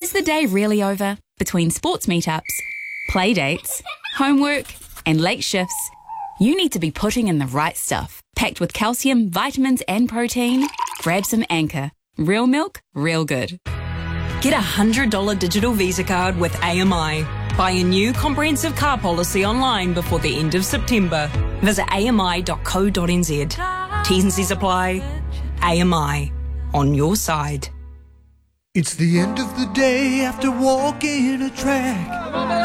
Is the day really over? Between sports meetups, play dates, homework, and late shifts, you need to be putting in the right stuff. Packed with calcium, vitamins, and protein, grab some Anchor. Real milk, real good. Get a $100 digital Visa card with AMI. Buy a new comprehensive car policy online before the end of September. Visit ami.co.nz. T's and C's apply. AMI. On your side. It's the end of the day after walking a track.